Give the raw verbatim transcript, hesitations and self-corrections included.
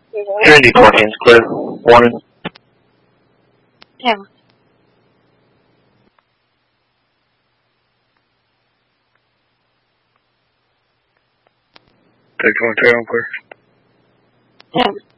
Trinity Courtney's clear. Morning. Yeah. Take twenty-two, I'm clear. Yeah.